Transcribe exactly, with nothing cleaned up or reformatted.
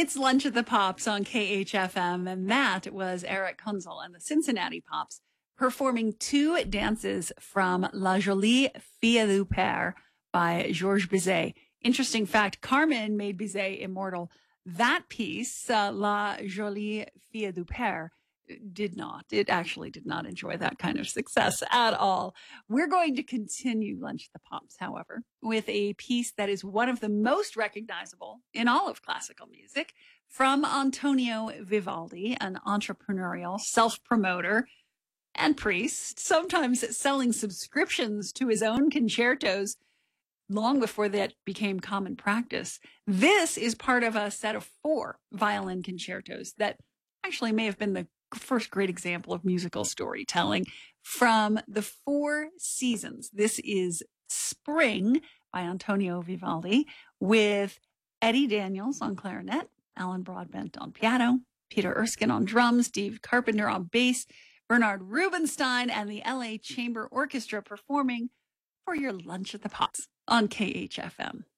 It's Lunch at the Pops on K H F M, and that was Eric Kunzel and the Cincinnati Pops performing two dances from La Jolie Fille du Père by Georges Bizet. Interesting fact, Carmen made Bizet immortal. That piece, uh, La Jolie Fille du Père, did not. It actually did not enjoy that kind of success at all. We're going to continue Lunch at the Pops, however, with a piece that is one of the most recognizable in all of classical music from Antonio Vivaldi, an entrepreneurial self-promoter and priest, sometimes selling subscriptions to his own concertos long before that became common practice. This is part of a set of four violin concertos that actually may have been the first great example of musical storytelling from the Four Seasons. This is Spring by Antonio Vivaldi with Eddie Daniels on clarinet, Alan Broadbent on piano, Peter Erskine on drums, Steve Carpenter on bass, Bernard Rubinstein and the L A Chamber Orchestra performing for your Lunch at the Pops on K H F M.